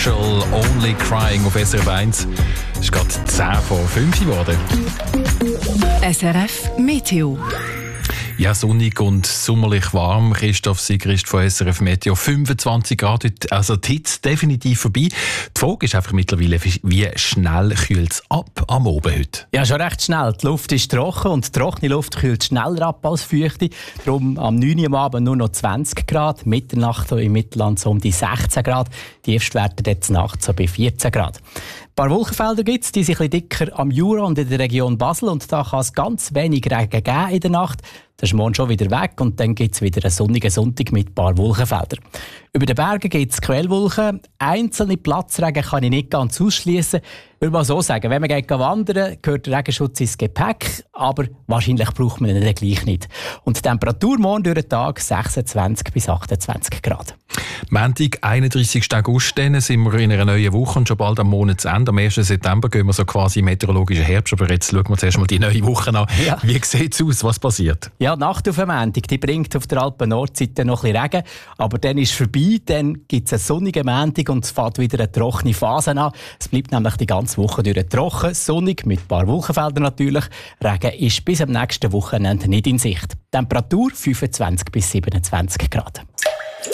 Only Crying auf SRF 1. Es ist gerade 10 vor 5 geworden. SRF Meteo. Ja, sonnig und sommerlich warm. Christoph Sigrist von SRF Meteo. 25 Grad heute, also die Hitze definitiv vorbei. Die Frage ist einfach mittlerweile, wie schnell kühlt es ab am Abend heute? Ja, schon recht schnell. Die Luft ist trocken und trockene Luft kühlt schneller ab als feuchte. Darum am 9 Uhr am Abend nur noch 20 Grad. Mitternacht im Mittelland so um die 16 Grad. Die Tiefstwerte jetzt Nacht so bei 14 Grad. Ein paar Wolkenfelder gibt es, die sind ein bisschen dicker am Jura und in der Region Basel. Und da kann es ganz wenig Regen geben in der Nacht. Das ist morgen schon wieder weg und dann gibt es wieder einen sonnigen Sonntag mit ein paar Wolkenfeldern. Über den Bergen gibt es Quellwolken. Einzelne Platzregen kann ich nicht ganz ausschließen. Ich würde mal so sagen, wenn man wandern gehört der Regenschutz ins Gepäck, aber wahrscheinlich braucht man ihn dann gleich nicht. Und die Temperatur morgen durch den Tag 26 bis 28 Grad. Montag, 31. August, dann sind wir in einer neuen Woche und schon bald am Monatsende. Am 1. September gehen wir so quasi in meteorologischen Herbst. Aber jetzt schauen wir zuerst mal die neue Woche an. Ja. Wie sieht es aus? Was passiert? Ja, die Nacht auf dem Montag, die bringt auf der Alpen-Nordseite noch ein bisschen Regen. Aber dann ist es vorbei, dann gibt es einen sonnigen Montag und es fängt wieder eine trockene Phase an. Es bleibt nämlich die ganze Woche durch trocken, sonnig, mit ein paar Wolkenfeldern natürlich. Regen ist bis am nächsten Wochenende nicht in Sicht. Temperatur 25 bis 27 Grad.